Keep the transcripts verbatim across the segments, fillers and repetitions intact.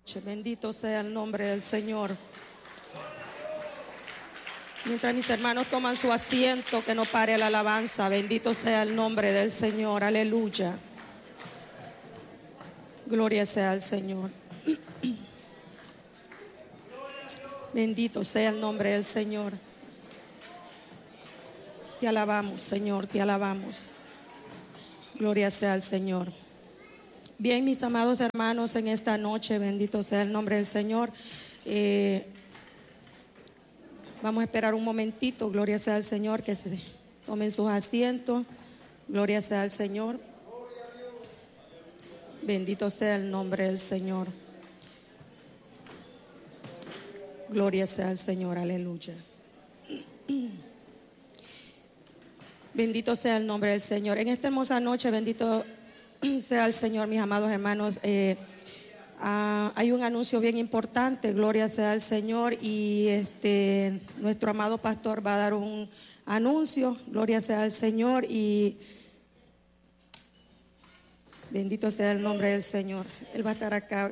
Bendito sea el nombre del Señor. Mientras mis hermanos toman su asiento, que no pare la alabanza. Bendito sea el nombre del Señor. Aleluya. Gloria sea al Señor. Bendito sea el nombre del Señor. Te alabamos, Señor, te alabamos. Gloria sea al Señor. Bien, mis amados hermanos, en esta noche, bendito sea el nombre del Señor. Eh, vamos a esperar un momentito, gloria sea al Señor, que se tomen sus asientos. Gloria sea al Señor. Bendito sea el nombre del Señor. Gloria sea al Señor, aleluya. Bendito sea el nombre del Señor. En esta hermosa noche, bendito sea el Señor, mis amados hermanos. Eh, ah, hay un anuncio bien importante, gloria sea al Señor, y este nuestro amado pastor va a dar un anuncio, gloria sea al Señor, y bendito sea el nombre del Señor. Él va a estar acá.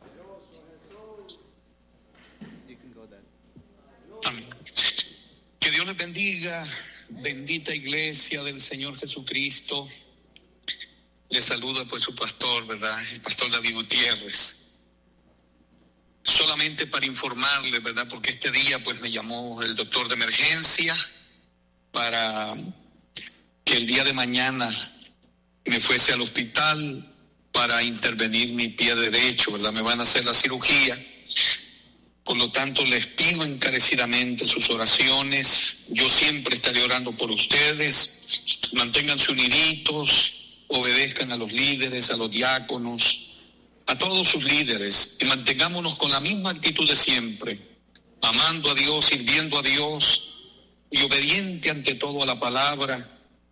Amén. Que Dios les bendiga, bendita iglesia del Señor Jesucristo. Les saluda pues su pastor, ¿verdad? El pastor David Gutiérrez. Solamente para informarles, ¿verdad? Porque este día pues me llamó el doctor de emergencia para que el día de mañana me fuese al hospital para intervenir mi pie derecho, ¿verdad? Me van a hacer la cirugía. Por lo tanto, les pido encarecidamente sus oraciones. Yo siempre estaré orando por ustedes. Manténganse uniditos. Obedezcan a los líderes, a los diáconos, a todos sus líderes, y mantengámonos con la misma actitud de siempre, amando a Dios, sirviendo a Dios y obediente ante todo a la palabra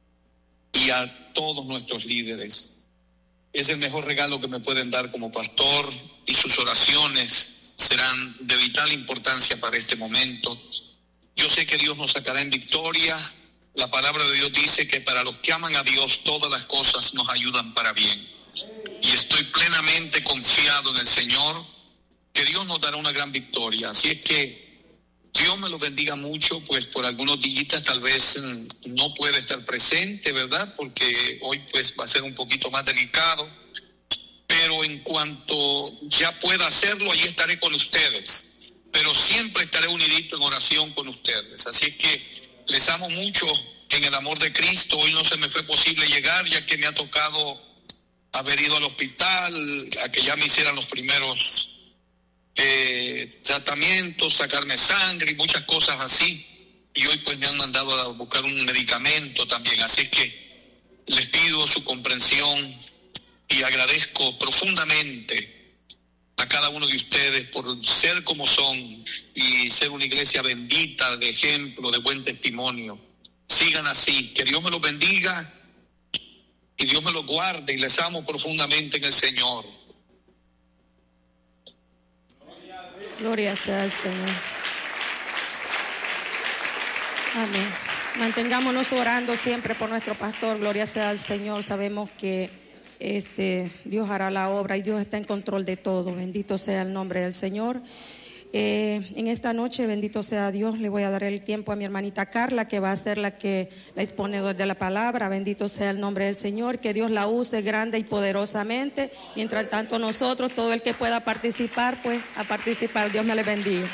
y a todos nuestros líderes. Es el mejor regalo que me pueden dar como pastor, y sus oraciones serán de vital importancia para este momento. Yo sé que Dios nos sacará en victoria. La palabra de Dios dice que para los que aman a Dios todas las cosas nos ayudan para bien. Y estoy plenamente confiado en el Señor, que Dios nos dará una gran victoria. Así es que Dios me lo bendiga mucho, pues por algunos días tal vez no puede estar presente, ¿verdad? Porque hoy pues va a ser un poquito más delicado. Pero en cuanto ya pueda hacerlo, ahí estaré con ustedes. Pero siempre estaré unidito en oración con ustedes. Así es que les amo mucho en el amor de Cristo. Hoy no se me fue posible llegar, ya que me ha tocado haber ido al hospital, a que ya me hicieran los primeros eh, tratamientos, sacarme sangre y muchas cosas así. Y hoy pues me han mandado a buscar un medicamento también. Así que les pido su comprensión y agradezco profundamente a cada uno de ustedes por ser como son y ser una iglesia bendita, de ejemplo, de buen testimonio. Sigan así, que Dios me los bendiga y Dios me los guarde, y les amo profundamente en el Señor. Gloria sea al Señor. Amén. Mantengámonos orando siempre por nuestro pastor. Gloria sea al Señor. Sabemos que Este, Dios hará la obra y Dios está en control de todo. Bendito sea el nombre del Señor. Eh, en esta noche, bendito sea Dios, le voy a dar el tiempo a mi hermanita Carla, que va a ser la que la expone de la palabra. Bendito sea el nombre del Señor, que Dios la use grande y poderosamente. Mientras tanto nosotros, todo el que pueda participar, pues a participar. Dios me le bendiga.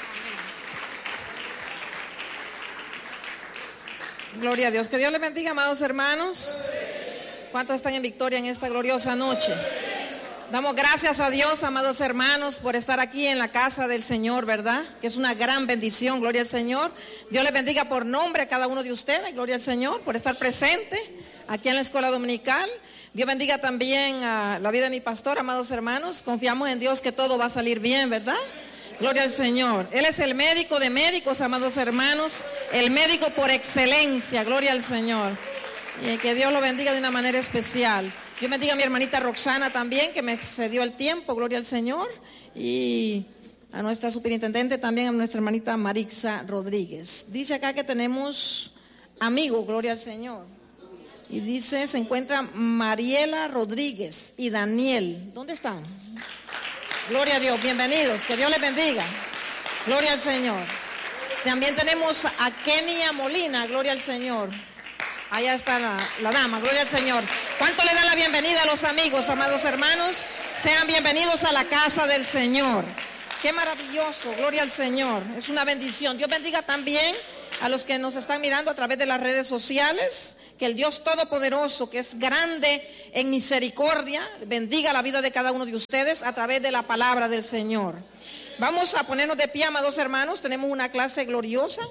Gloria a Dios. Que Dios les bendiga, amados hermanos. ¿Cuántos están en victoria en esta gloriosa noche? Damos gracias a Dios, amados hermanos, por estar aquí en la casa del Señor, ¿verdad? Que es una gran bendición, gloria al Señor. Dios les bendiga por nombre a cada uno de ustedes, gloria al Señor, por estar presente aquí en la escuela dominical. Dios bendiga también a la vida de mi pastor, amados hermanos. Confiamos en Dios que todo va a salir bien, ¿verdad? Gloria al Señor. Él es el médico de médicos, amados hermanos, el médico por excelencia, gloria al Señor. Y que Dios lo bendiga de una manera especial. Dios bendiga a mi hermanita Roxana también, que me excedió el tiempo, gloria al Señor. Y a nuestra superintendente también, a nuestra hermanita Marixa Rodríguez. Dice acá que tenemos amigos, gloria al Señor. Y dice, se encuentra Mariela Rodríguez y Daniel. ¿Dónde están? Gloria a Dios, bienvenidos, que Dios les bendiga. Gloria al Señor. También tenemos a Kenia Molina, gloria al Señor. Allá está la, la dama, gloria al Señor. ¿Cuánto le dan la bienvenida a los amigos, amados hermanos? Sean bienvenidos a la casa del Señor. Qué maravilloso, gloria al Señor. Es una bendición. Dios bendiga también a los que nos están mirando a través de las redes sociales. Que el Dios Todopoderoso, que es grande en misericordia, bendiga la vida de cada uno de ustedes a través de la palabra del Señor. Vamos a ponernos de pie, amados hermanos. Tenemos una clase gloriosa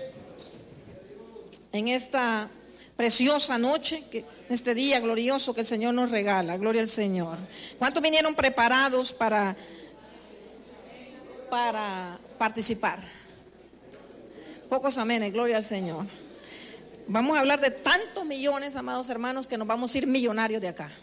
en esta preciosa noche, que, en este día glorioso que el Señor nos regala. Gloria al Señor. ¿Cuántos vinieron preparados para, para participar? Pocos amenes, gloria al Señor. Vamos a hablar de tantos millones, amados hermanos, que nos vamos a ir millonarios de acá.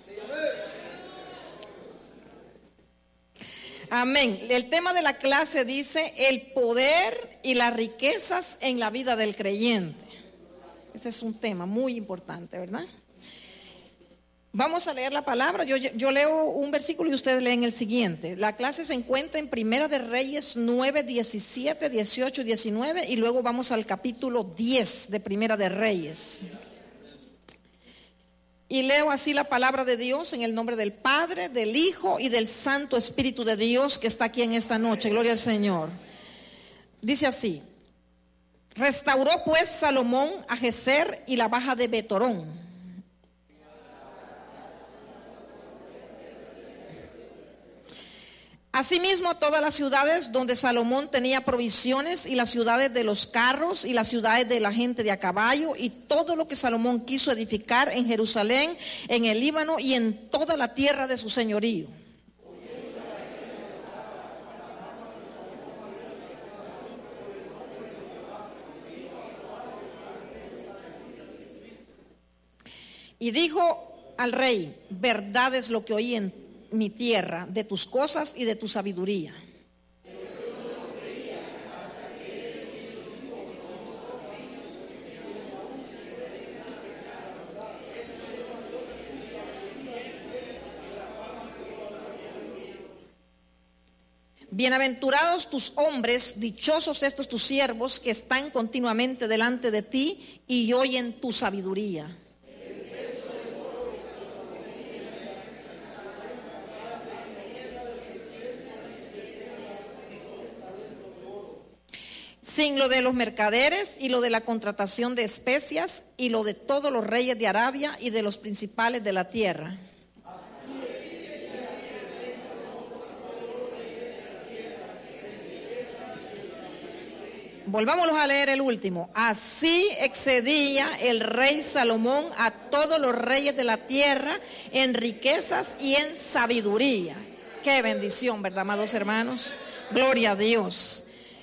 Amén. El tema de la clase dice el poder y las riquezas en la vida del creyente. Ese es un tema muy importante, ¿verdad? Vamos a leer la palabra. Yo, yo leo un versículo y ustedes leen el siguiente. La clase se encuentra en Primera de Reyes nueve, diecisiete, dieciocho y diecinueve, y luego vamos al capítulo diez de Primera de Reyes. Y leo así la palabra de Dios en el nombre del Padre, del Hijo y del Santo Espíritu de Dios que está aquí en esta noche. Gloria al Señor. Dice así: restauró pues Salomón a Gezer y la baja de Betorón. Asimismo, todas las ciudades donde Salomón tenía provisiones, y las ciudades de los carros, y las ciudades de la gente de a caballo, y todo lo que Salomón quiso edificar en Jerusalén, en el Líbano y en toda la tierra de su señorío. Y dijo al rey: verdad es lo que oí en mi tierra, de tus cosas y de tu sabiduría. Bienaventurados tus hombres, dichosos estos tus siervos que están continuamente delante de ti y oyen tu sabiduría. Sin lo de los mercaderes y lo de la contratación de especias y lo de todos los reyes de Arabia y de los principales de la tierra. Volvámonos a leer el último. Así excedía el rey Salomón a todos los reyes de la tierra en riquezas y en sabiduría. Qué bendición, ¿verdad, amados hermanos? Gloria a Dios.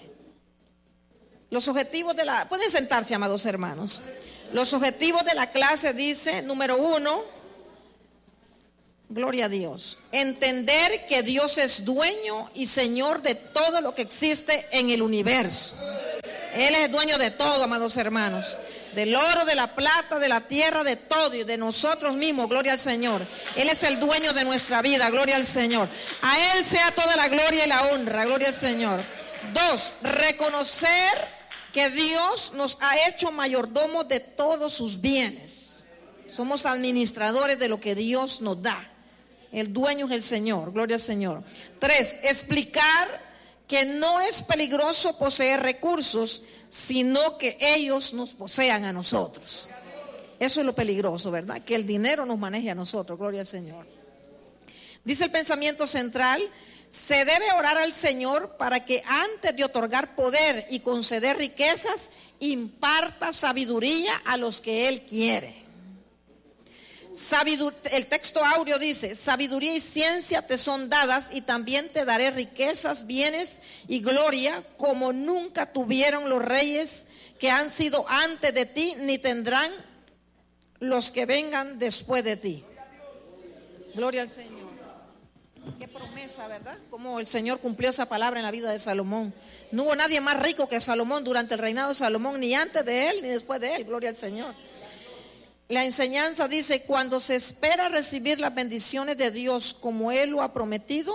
Los objetivos de la... Pueden sentarse, amados hermanos. Los objetivos de la clase dice, número uno, gloria a Dios, entender que Dios es dueño y Señor de todo lo que existe en el universo. Él es el dueño de todo, amados hermanos. Del oro, de la plata, de la tierra, de todo y de nosotros mismos, gloria al Señor. Él es el dueño de nuestra vida, gloria al Señor. A Él sea toda la gloria y la honra, gloria al Señor. Dos, reconocer que Dios nos ha hecho mayordomos de todos sus bienes. Somos administradores de lo que Dios nos da. El dueño es el Señor, gloria al Señor. Tres, explicar que no es peligroso poseer recursos, sino que ellos nos posean a nosotros. Eso es lo peligroso, ¿verdad? Que el dinero nos maneje a nosotros, gloria al Señor. Dice el pensamiento central: se debe orar al Señor para que antes de otorgar poder y conceder riquezas, imparta sabiduría a los que Él quiere. Sabidur- el texto áureo dice: sabiduría y ciencia te son dadas, y también te daré riquezas, bienes y gloria, como nunca tuvieron los reyes que han sido antes de ti, ni tendrán los que vengan después de ti. Gloria al Señor. Qué promesa, ¿verdad? Como el Señor cumplió esa palabra en la vida de Salomón. No hubo nadie más rico que Salomón durante el reinado de Salomón, ni antes de él ni después de él. Gloria al Señor. La enseñanza dice: cuando se espera recibir las bendiciones de Dios como Él lo ha prometido,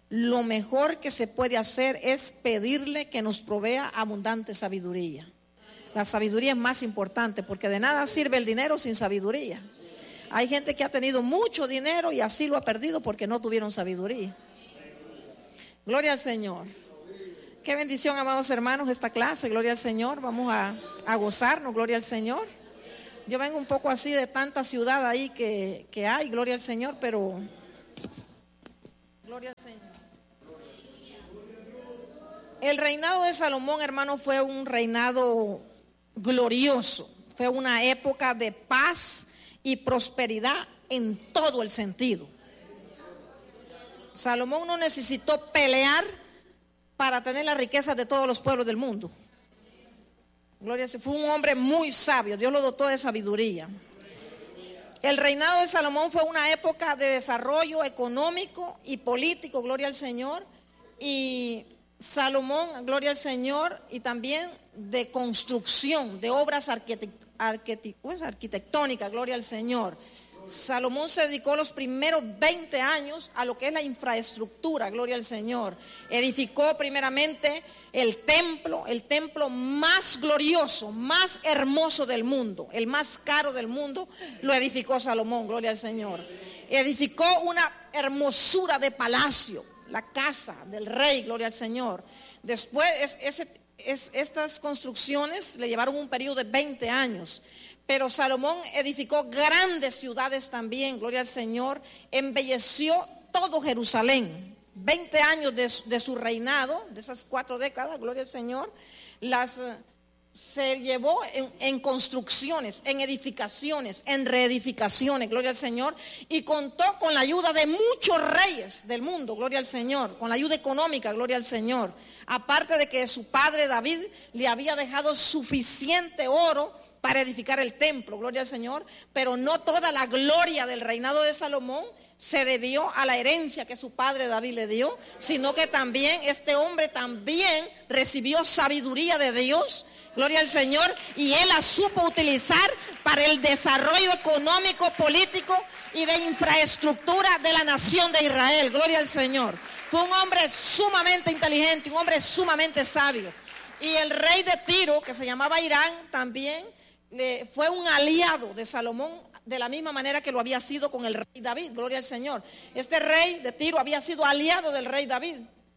lo mejor que se puede hacer es pedirle que nos provea abundante sabiduría. La sabiduría es más importante, porque de nada sirve el dinero sin sabiduría. Hay gente que ha tenido mucho dinero y así lo ha perdido porque no tuvieron sabiduría. Gloria al Señor. Qué bendición, amados hermanos, esta clase. Gloria al Señor. Vamos a, a gozarnos. Gloria al Señor. Yo vengo un poco así de tanta ciudad ahí que, que hay. Gloria al Señor, pero gloria al Señor. El reinado de Salomón, hermano, fue un reinado glorioso. Fue una época de paz y prosperidad en todo el sentido. Salomón no necesitó pelear para tener las riquezas de todos los pueblos del mundo. Gloria a Dios. Fue un hombre muy sabio. Dios lo dotó de sabiduría. El reinado de Salomón fue una época de desarrollo económico y político. Gloria al Señor. Y Salomón, gloria al Señor, y también de construcción, de obras arquitect- arquitect- pues, arquitectónicas, gloria al Señor. Salomón se dedicó los primeros veinte años a lo que es la infraestructura, gloria al Señor. Edificó primeramente el templo, el templo más glorioso, más hermoso del mundo, el más caro del mundo, lo edificó Salomón, gloria al Señor. Edificó una hermosura de palacio, la casa del rey, gloria al Señor. Después, es, es, es, estas construcciones le llevaron un periodo de veinte años. Pero Salomón edificó grandes ciudades también, gloria al Señor. Embelleció todo Jerusalén. veinte años de, de su reinado, de esas cuatro décadas, gloria al Señor, las se llevó en, en construcciones, en edificaciones, en reedificaciones, gloria al Señor, y contó con la ayuda de muchos reyes del mundo, gloria al Señor, con la ayuda económica, gloria al Señor. Aparte de que su padre David le había dejado suficiente oro para edificar el templo, gloria al Señor, pero no toda la gloria del reinado de Salomón se debió a la herencia que su padre David le dio, sino que también este hombre también recibió sabiduría de Dios, gloria al Señor, y él la supo utilizar para el desarrollo económico, político y de infraestructura de la nación de Israel, gloria al Señor. Fue un hombre sumamente inteligente, un hombre sumamente sabio. Y el rey de Tiro, que se llamaba Irán, también le, fue un aliado de Salomón, de la misma manera que lo había sido con el rey David, gloria al Señor. Este rey de Tiro había sido aliado del rey David,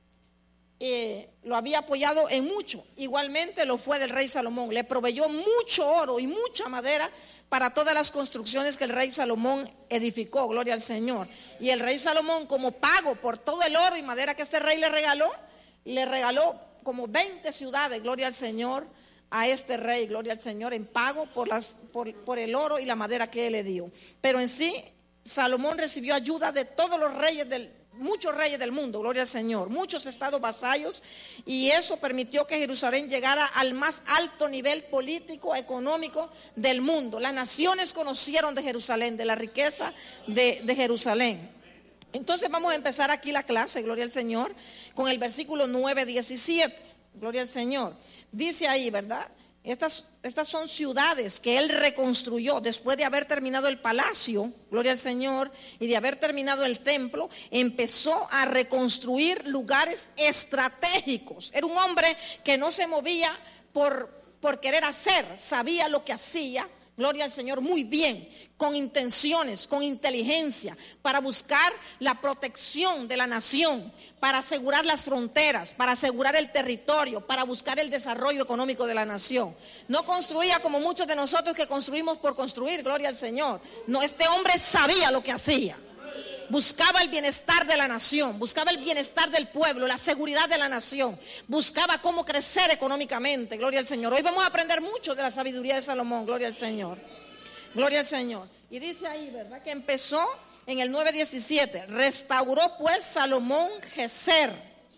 eh, lo había apoyado en mucho. Igualmente lo fue del rey Salomón, le proveyó mucho oro y mucha madera para todas las construcciones que el rey Salomón edificó, gloria al Señor. Y el rey Salomón, como pago por todo el oro y madera que este rey le regaló, le regaló como veinte ciudades, gloria al Señor, a este rey, gloria al Señor, en pago por, las, por, por el oro y la madera que él le dio. Pero en sí, Salomón recibió ayuda de todos los reyes del muchos reyes del mundo, gloria al Señor, muchos estados vasallos, y eso permitió que Jerusalén llegara al más alto nivel político, económico del mundo. Las naciones conocieron de Jerusalén, de la riqueza de, de Jerusalén. Entonces vamos a empezar aquí la clase, gloria al Señor, con el versículo nueve, diecisiete, gloria al Señor. Dice ahí, ¿verdad? Estas, estas son ciudades que él reconstruyó después de haber terminado el palacio, gloria al Señor, y de haber terminado el templo. Empezó a reconstruir lugares estratégicos. Era un hombre que no se movía por, por querer hacer, sabía lo que hacía, gloria al Señor, muy bien, con intenciones, con inteligencia, para buscar la protección de la nación, para asegurar las fronteras, para asegurar el territorio, para buscar el desarrollo económico de la nación. No construía como muchos de nosotros que construimos por construir, gloria al Señor. No, este hombre sabía lo que hacía. Buscaba el bienestar de la nación, buscaba el bienestar del pueblo, la seguridad de la nación, buscaba cómo crecer económicamente, gloria al Señor. Hoy vamos a aprender mucho de la sabiduría de Salomón, gloria al Señor, gloria al Señor. Y dice ahí, ¿verdad? Que empezó en el nueve diecisiete, restauró pues Salomón Geser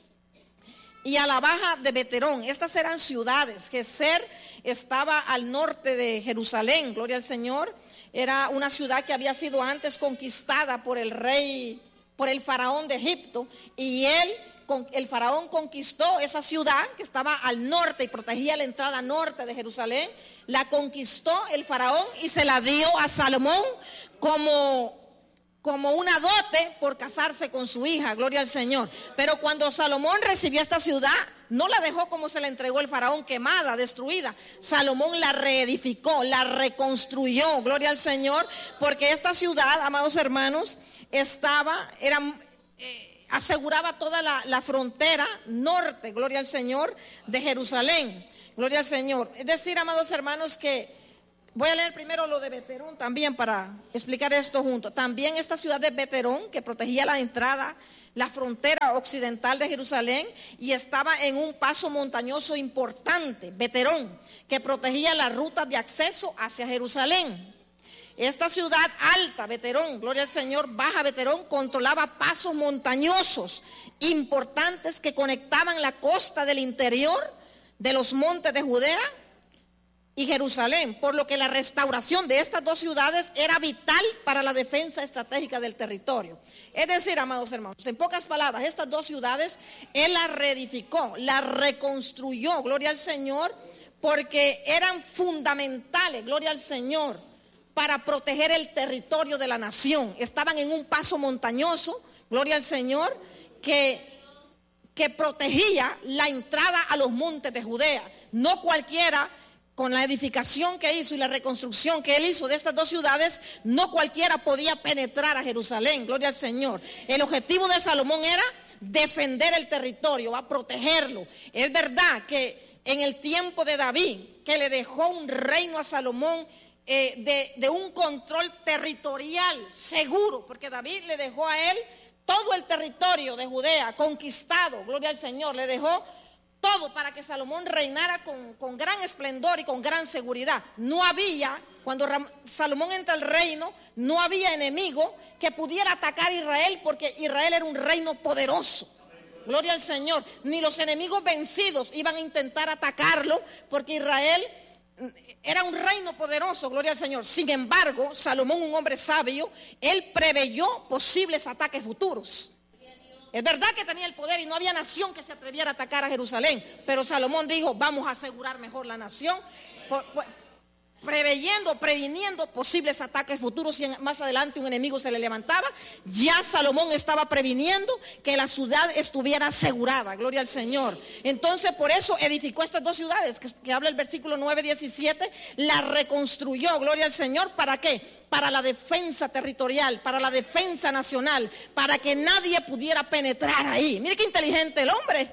y a la baja de Beterón. Estas eran ciudades. Geser estaba al norte de Jerusalén, gloria al Señor. Era una ciudad que había sido antes conquistada por el rey, por el faraón de Egipto, y él, el faraón conquistó esa ciudad que estaba al norte y protegía la entrada norte de Jerusalén. La conquistó el faraón y se la dio a Salomón como como una dote por casarse con su hija, gloria al Señor. Pero cuando Salomón recibió esta ciudad, no la dejó como se la entregó el faraón, quemada, destruida. Salomón la reedificó, la reconstruyó, gloria al Señor, porque esta ciudad, amados hermanos, estaba, era, eh, aseguraba toda la, la frontera norte, gloria al Señor, de Jerusalén, gloria al Señor. Es decir, amados hermanos, que voy a leer primero lo de Beterón también para explicar esto junto. También esta ciudad de Beterón, que protegía la entrada, la frontera occidental de Jerusalén, y estaba en un paso montañoso importante, Beterón, que protegía la ruta de acceso hacia Jerusalén. Esta ciudad alta, Beterón, gloria al Señor, baja Beterón, controlaba pasos montañosos importantes que conectaban la costa del interior de los montes de Judea y Jerusalén, por lo que la restauración de estas dos ciudades era vital para la defensa estratégica del territorio. Es decir, amados hermanos, en pocas palabras, estas dos ciudades Él las reedificó, las reconstruyó, gloria al Señor, porque eran fundamentales, gloria al Señor, para proteger el territorio de la nación. Estaban en un paso montañoso, gloria al Señor, que, que protegía la entrada a los montes de Judea. No cualquiera, con la edificación que hizo y la reconstrucción que él hizo de estas dos ciudades, no cualquiera podía penetrar a Jerusalén, gloria al Señor. El objetivo de Salomón era defender el territorio, va a protegerlo. Es verdad que en el tiempo de David, que le dejó un reino a Salomón eh, de, de un control territorial seguro, porque David le dejó a él todo el territorio de Judea conquistado, gloria al Señor, le dejó todo para que Salomón reinara con, con gran esplendor y con gran seguridad. No había, cuando Ram, Salomón entra al reino, no había enemigo que pudiera atacar a Israel, porque Israel era un reino poderoso. Gloria al Señor. Ni los enemigos vencidos iban a intentar atacarlo, porque Israel era un reino poderoso, gloria al Señor. Sin embargo, Salomón, un hombre sabio, él preveyó posibles ataques futuros. Es verdad que tenía el poder y no había nación que se atreviera a atacar a Jerusalén, pero Salomón dijo, vamos a asegurar mejor la nación, preveyendo, previniendo posibles ataques futuros si más adelante un enemigo se le levantaba. Ya Salomón estaba previniendo que la ciudad estuviera asegurada, gloria al Señor. Entonces por eso edificó estas dos ciudades, que, que habla el versículo nueve diecisiete, la reconstruyó, gloria al Señor. ¿Para qué? Para la defensa territorial, para la defensa nacional, para que nadie pudiera penetrar ahí. Mire qué inteligente el hombre.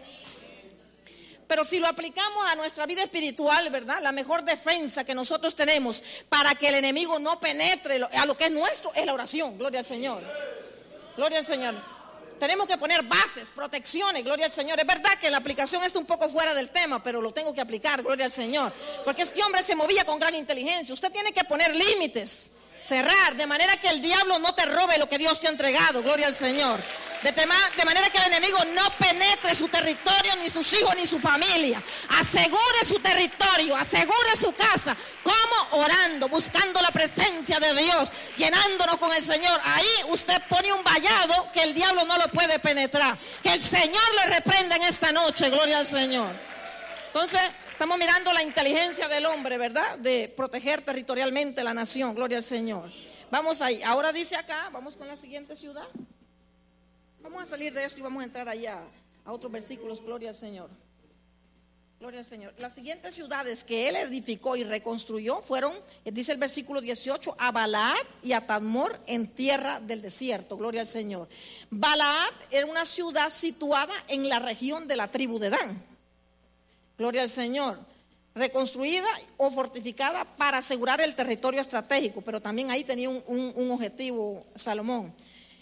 Pero si lo aplicamos a nuestra vida espiritual, ¿verdad? La mejor defensa que nosotros tenemos para que el enemigo no penetre a lo que es nuestro es la oración. Gloria al Señor. Gloria al Señor. Tenemos que poner bases, protecciones, gloria al Señor. Es verdad que la aplicación está un poco fuera del tema, pero lo tengo que aplicar, gloria al Señor. Porque este hombre se movía con gran inteligencia. Usted tiene que poner límites, cerrar, de manera que el diablo no te robe lo que Dios te ha entregado, gloria al Señor. De, tema, de manera que el enemigo no penetre su territorio, ni sus hijos, ni su familia. Asegure su territorio, asegure su casa. ¿Cómo? Orando, buscando la presencia de Dios, llenándonos con el Señor. Ahí usted pone un vallado que el diablo no lo puede penetrar. Que el Señor le reprenda en esta noche, gloria al Señor. Entonces, estamos mirando la inteligencia del hombre, ¿verdad? De proteger territorialmente la nación, gloria al Señor. Vamos ahí. Ahora dice acá, vamos con la siguiente ciudad. Vamos a salir de esto y vamos a entrar allá a otros versículos, gloria al Señor. Gloria al Señor. Las siguientes ciudades que él edificó y reconstruyó fueron, dice el versículo dieciocho, a Balaad y a Tadmor en tierra del desierto, gloria al Señor. Balaad era una ciudad situada en la región de la tribu de Dan, gloria al Señor. Reconstruida o fortificada para asegurar el territorio estratégico, pero también ahí tenía un, un, un objetivo Salomón.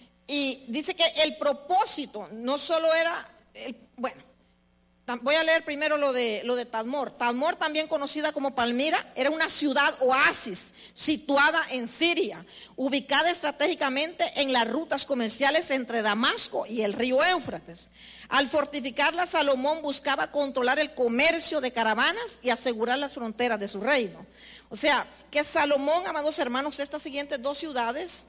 Y dice que el propósito no solo era, el, bueno, voy a leer primero lo de, lo de Tadmor. Tadmor, también conocida como Palmira, era una ciudad oasis situada en Siria, ubicada estratégicamente en las rutas comerciales entre Damasco y el río Éufrates. Al fortificarla, Salomón buscaba controlar el comercio de caravanas y asegurar las fronteras de su reino. O sea, que Salomón, amados hermanos, estas siguientes dos ciudades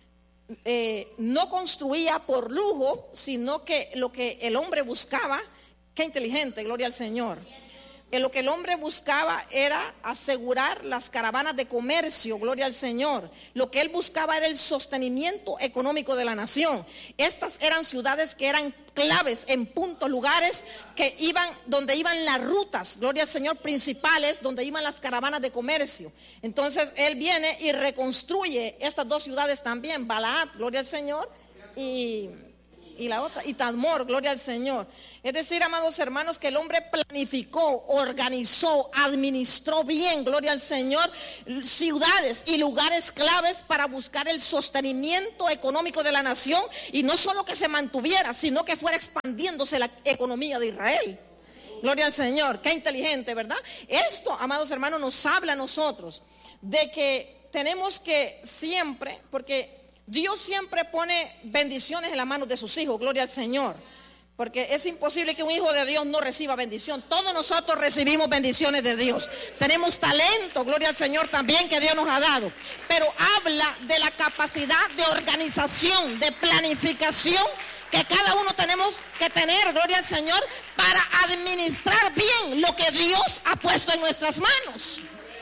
Eh, no construía por lujo, sino que lo que el hombre buscaba, qué inteligente, gloria al Señor, eh, lo que el hombre buscaba era asegurar las caravanas de comercio, gloria al Señor. Lo que él buscaba era el sostenimiento económico de la nación. Estas eran ciudades que eran claves en puntos, lugares que iban, donde iban las rutas, gloria al Señor, principales, donde iban las caravanas de comercio. Entonces él viene y reconstruye estas dos ciudades también, Balaat, gloria al Señor, y... y la otra, y Tadmor, gloria al Señor. Es decir, amados hermanos, que el hombre planificó, organizó, administró bien, gloria al Señor, ciudades y lugares claves para buscar el sostenimiento económico de la nación, y no solo que se mantuviera, sino que fuera expandiéndose la economía de Israel. Gloria al Señor, qué inteligente, ¿verdad? Esto, amados hermanos, nos habla a nosotros de que tenemos que siempre, porque Dios siempre pone bendiciones en las manos de sus hijos, gloria al Señor, porque es imposible que un hijo de Dios no reciba bendición. Todos nosotros recibimos bendiciones de Dios. Tenemos talento, gloria al Señor, también que Dios nos ha dado, pero habla de la capacidad de organización, de planificación que cada uno tenemos que tener, gloria al Señor, para administrar bien lo que Dios ha puesto en nuestras manos.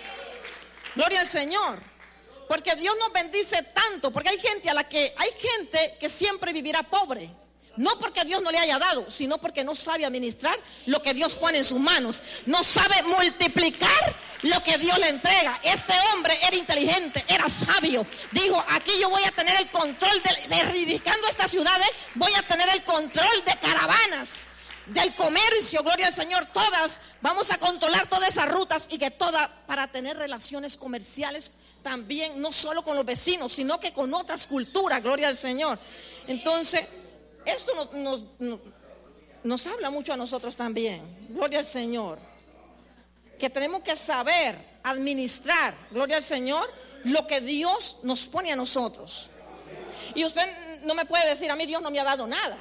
Gloria al Señor. Porque Dios nos bendice tanto, porque hay gente a la que hay gente que siempre vivirá pobre, no porque Dios no le haya dado, sino porque no sabe administrar lo que Dios pone en sus manos, no sabe multiplicar lo que Dios le entrega. Este hombre era inteligente, era sabio, dijo: aquí yo voy a tener el control de, reivindicando estas ciudades, voy a tener el control de caravanas, del comercio, gloria al Señor, todas, vamos a controlar todas esas rutas, y que todas, para tener relaciones comerciales también, no solo con los vecinos, sino que con otras culturas, gloria al Señor. Entonces, esto nos, nos, nos, nos habla mucho a nosotros también, gloria al Señor, que tenemos que saber administrar, gloria al Señor, lo que Dios nos pone a nosotros. Y usted no me puede decir: a mí Dios no me ha dado nada.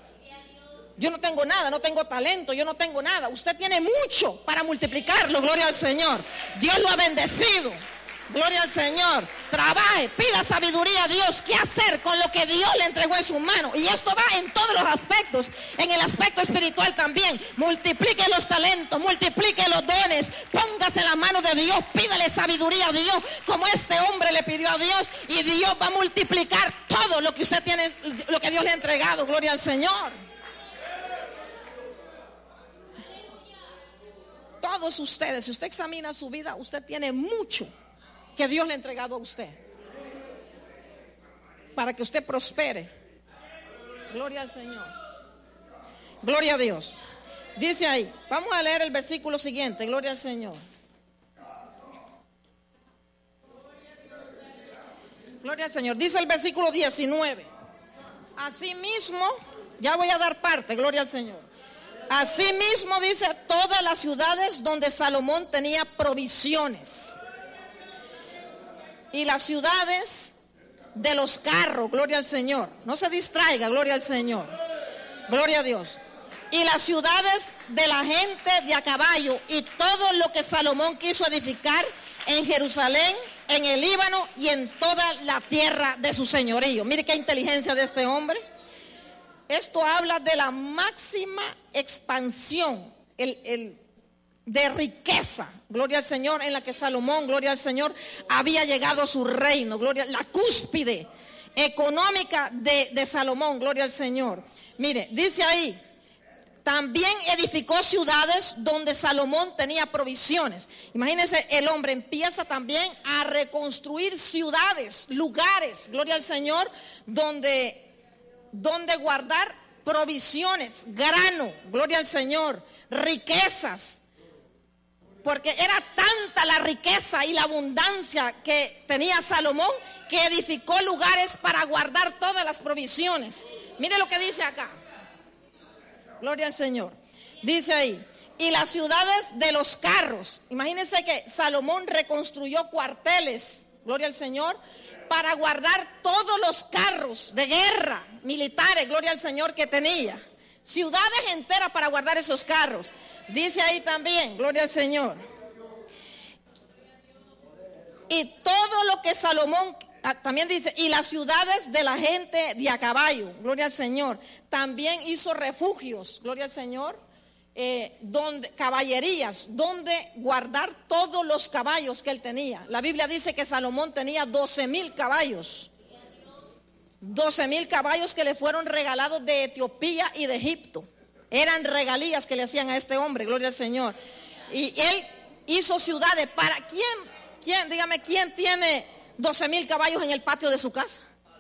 Yo no tengo nada, no tengo talento, yo no tengo nada. Usted tiene mucho para multiplicarlo, gloria al Señor. Dios lo ha bendecido, gloria al Señor. Trabaje, pida sabiduría a Dios, qué hacer con lo que Dios le entregó en sus manos. Y esto va en todos los aspectos, en el aspecto espiritual también. Multiplique los talentos, multiplique los dones, póngase en la mano de Dios, pídale sabiduría a Dios, como este hombre le pidió a Dios, y Dios va a multiplicar todo lo que usted tiene, lo que Dios le ha entregado, gloria al Señor. Todos ustedes, si usted examina su vida, usted tiene mucho que Dios le ha entregado a usted para que usted prospere. Gloria al Señor. Gloria a Dios. Dice ahí, vamos a leer el versículo siguiente. Gloria al Señor. Gloria al Señor. Dice el versículo diecinueve. Asimismo, ya voy a dar parte, gloria al Señor. Asimismo, dice, todas las ciudades donde Salomón tenía provisiones, y las ciudades de los carros, gloria al Señor, no se distraiga, gloria al Señor, gloria a Dios, y las ciudades de la gente de a caballo, y todo lo que Salomón quiso edificar en Jerusalén, en el Líbano y en toda la tierra de su señorío. Mire qué inteligencia de este hombre. Esto habla de la máxima expansión el, el, de riqueza, gloria al Señor, en la que Salomón, gloria al Señor, había llegado a su reino, gloria, la cúspide económica de, de Salomón, gloria al Señor. Mire, dice ahí, también edificó ciudades donde Salomón tenía provisiones. Imagínense, el hombre empieza también a reconstruir ciudades, lugares, gloria al Señor, donde... donde guardar provisiones, grano, gloria al Señor, riquezas, porque era tanta la riqueza y la abundancia que tenía Salomón, que edificó lugares para guardar todas las provisiones. Mire lo que dice acá, gloria al Señor, dice ahí, y las ciudades de los carros. Imagínense que Salomón reconstruyó cuarteles, gloria al Señor, para guardar todos los carros de guerra militares, gloria al Señor, que tenía. Ciudades enteras para guardar esos carros. Dice ahí también, gloria al Señor. Y todo lo que Salomón, también dice, y las ciudades de la gente de a caballo, gloria al Señor. También hizo refugios, gloria al Señor, eh, donde, caballerías, donde guardar todos los caballos que él tenía. La Biblia dice que Salomón tenía doce mil caballos. doce mil caballos que le fueron regalados de Etiopía y de Egipto. Eran regalías que le hacían a este hombre, gloria al Señor. Y él hizo ciudades. ¿Para quién? ¿Quién? Dígame, ¿quién tiene doce mil caballos en el patio de su casa?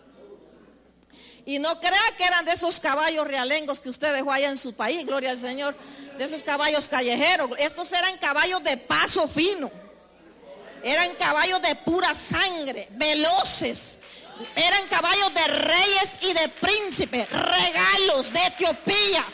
Y no crea que eran de esos caballos realengos que usted dejó allá en su país, gloria al Señor. De esos caballos callejeros. Estos eran caballos de paso fino. Eran caballos de pura sangre, veloces. Eran caballos de reyes y de príncipes, regalos de Etiopía,